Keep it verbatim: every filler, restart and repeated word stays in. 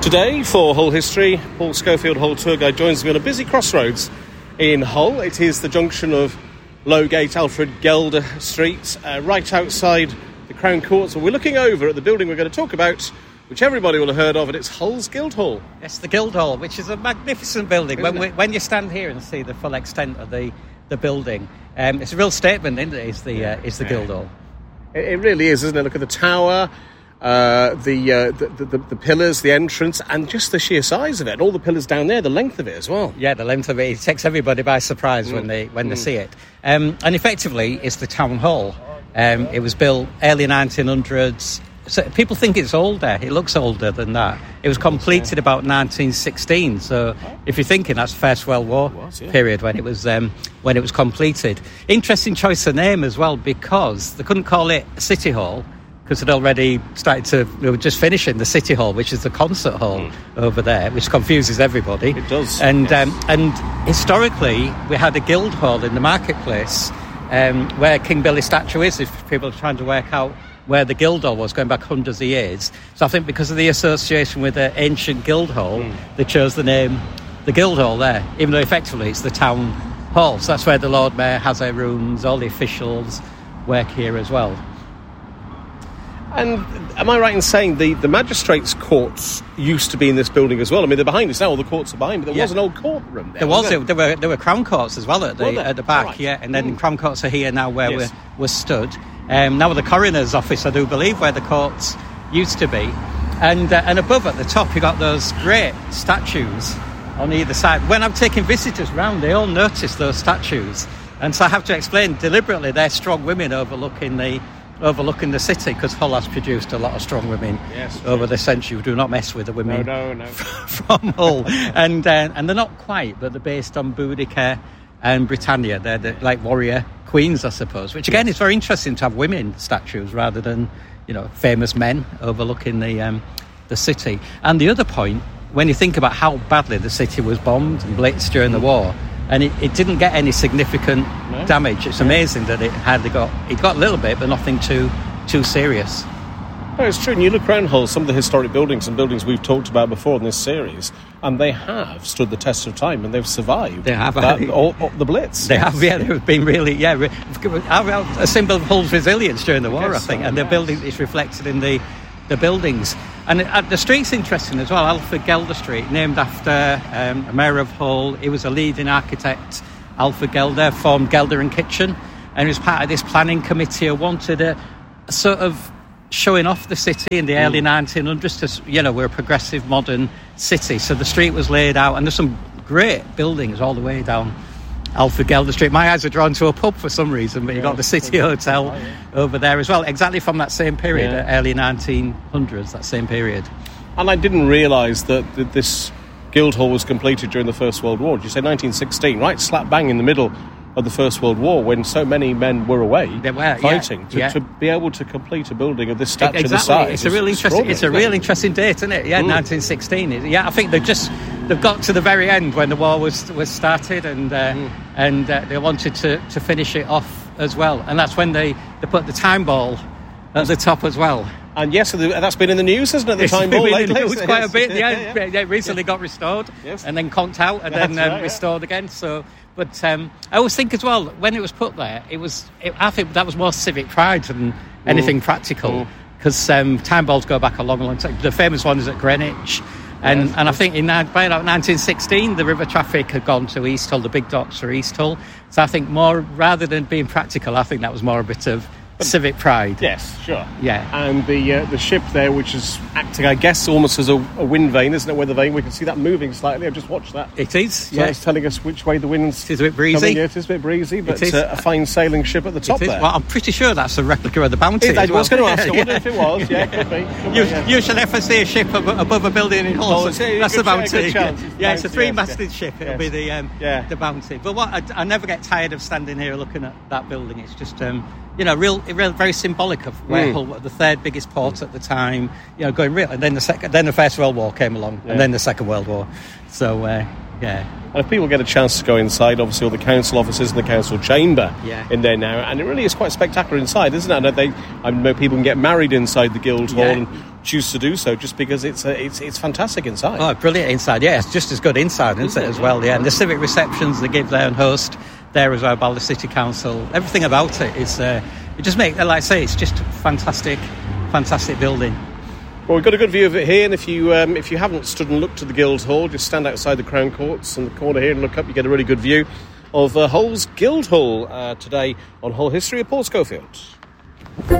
Today, for Hull History, Paul Schofield, Hull tour guide, joins me on a busy crossroads in Hull. It is the junction of Lowgate, Alfred Gelder Street, uh, right outside the Crown Court. So we're looking over at the building we're going to talk about, which everybody will have heard of, and it's Hull's Guildhall. Yes, the Guildhall, which is a magnificent building. Isn't when we, when you stand here and see the full extent of the, the building, um, it's a real statement, isn't it, is the, yeah. uh, is the yeah. Guildhall. It, it really is, isn't it? Look at the tower, uh, the, uh, the, the, the the pillars, the entrance, and just the sheer size of it. And all the pillars down there, the length of it as well. Yeah, the length of it. It takes everybody by surprise mm. when they when mm. they see it. Um, and effectively, it's the town hall. Um, it was built early nineteen hundreds. So people think it's older. It looks older than that. It was completed about nineteen sixteen. So if you're thinking that's the First World War was, yeah. period when it was um, when it was completed. Interesting choice of name as well, because they couldn't call it City Hall because they'd already started to. They were just finishing the City Hall, which is the concert hall mm. over there, which confuses everybody. It does. And yes. um, and historically, we had a guild hall in the marketplace um, where King Billy statue is. If people are trying to work out where the Guildhall was, going back hundreds of years. So I think because of the association with the ancient Guildhall, mm. they chose the name the Guildhall there, even though effectively it's the town hall. So that's where the Lord Mayor has their rooms, all the officials work here as well. And am I right in saying the, the magistrates' courts used to be in this building as well? I mean, they're behind us now, all the courts are behind, but there yeah. was an old courtroom there. There was, there? there were there were Crown Courts as well at the at the back, right. yeah, and then mm. Crown Courts are here now where yes. we're, we're stood. Um, now the coroner's office, I do believe, where the courts used to be. And uh, and above at the top, you got those great statues on either side. When I'm taking visitors round, they all notice those statues. And so I have to explain deliberately they're strong women overlooking the overlooking the city, because Hull has produced a lot of strong women yes, over the century. Do not mess with the women no, no, no. from Hull. and uh, and they're not quite, but they're based on Boudica and Britannia. They're the, like warrior queens, I suppose, which again yes. is very interesting to have women statues rather than, you know, famous men overlooking the um, the city. And the other point, when you think about how badly the city was bombed and blitzed during the war, and it, it didn't get any significant no. damage. It's amazing that it hardly got it got a little bit, but nothing too too serious. No, it's true. And you look around Hull, some of the historic buildings and buildings we've talked about before in this series, and they have stood the test of time and they've survived. They have. That, all, all the Blitz. They yes. have, yeah. They've been really, yeah, a symbol of Hull's resilience during the war, I, I think. So, and yes. the building is reflected in the, the buildings. And uh, the street's interesting as well. Alfred Gelder Street, named after um, a mayor of Hull. He was a leading architect. Alfred Gelder formed Gelder and Kitchen, and he was part of this planning committee who wanted a, a sort of showing off the city in the early nineteen hundreds to, you know, we're a progressive modern city. So the street was laid out, and there's some great buildings all the way down Alfred Gelder Street. My eyes are drawn to a pub for some reason, but you've got the City Hotel over there as well, exactly from that same period, yeah. early nineteen hundreds, that same period. And I didn't realise that, that this Guildhall was completed during the First World War. Did you say nineteen sixteen, right slap bang in the middle of the First World War, when so many men were away they were, fighting, yeah, to, yeah. to be able to complete a building of this stature, exactly. this size. It's a real interesting. It's a real interesting date, isn't it? Yeah, mm. nineteen sixteen. Yeah, I think they've just they've got to the very end when the war was was started, and uh, mm. and uh, they wanted to, to finish it off as well, and that's when they, they put the time ball at the top as well. And yes, that's been in the news, hasn't it? The it's time ball lately. It was quite yes. a bit. Yeah, yeah, yeah. yeah recently yeah. got restored, yes. and then conked out, and that's then um, right, restored yeah. again. So, but um, I always think as well, when it was put there, it was. It, I think that was more civic pride than anything mm. practical, because mm. um, time balls go back a long, long time. The famous one is at Greenwich. And yes, and I think in by about nineteen sixteen, the river traffic had gone to East Hull, the big docks for East Hull. So I think more, rather than being practical, I think that was more a bit of civic pride. Yes, sure. Yeah. And the uh, the ship there, which is acting, I guess, almost as a, a wind vane, isn't it? Weather vane. We can see that moving slightly. I've just watched that. It is. So yeah. it's telling us which way the wind's. It is a bit breezy. Coming. Yeah, it is a bit breezy, but uh, a fine sailing ship at the top there. Well, I'm pretty sure that's a replica of the Bounty. It, I well. was going to ask. I wonder if it was. Yeah, could be. Could you, be yeah. you should ever see a ship above a building in Hull. Oh, so that's the Bounty. It's yeah, the yeah it's a three-masted yes, ship. It'll yes. be the um, yeah. the Bounty. But what I, I never get tired of standing here looking at that building. It's just um, you know, real, real, very symbolic of where mm. Hull, the third biggest port mm. at the time. You know, going real, and then the second, then the First World War came along, yeah. and then the Second World War. So uh, yeah. And if people get a chance to go inside, obviously all the council offices and the council chamber yeah. in there now, and it really is quite spectacular inside, isn't it? And they, I know people can get married inside the Guildhall, yeah. and choose to do so, just because it's uh, it's it's fantastic inside. Oh, brilliant inside! Yeah, it's just as good inside, isn't, isn't it, it, as well? Yeah, and the civic receptions they give there and host there as well by the City Council. Everything about it is uh, it just makes, like I say, it's just fantastic, fantastic building. Well, we've got a good view of it here, and if you um, if you haven't stood and looked at the Guildhall, just stand outside the Crown Courts in the corner here and look up. You get a really good view of uh, Hull's Guildhall uh, today on Hull History with Paul Schofield.